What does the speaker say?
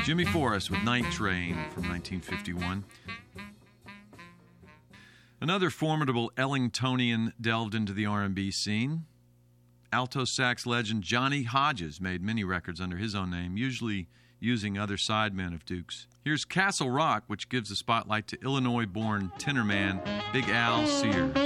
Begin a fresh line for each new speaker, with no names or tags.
Jimmy Forrest with Night Train from 1951. Another formidable Ellingtonian delved into the R&B scene. Alto sax legend Johnny Hodges made many records under his own name, usually using other sidemen of Duke's. Here's Castle Rock, which gives the spotlight to Illinois-born tenor man Big Al Sears.